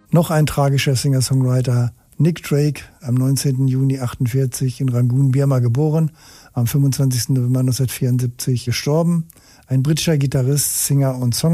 Noch ein tragischer Singer-Songwriter, Nick Drake, am 19. Juni 1948 in Rangoon, Birma geboren, am 25. November 1974 gestorben. Ein britischer Gitarrist, Singer und Songwriter.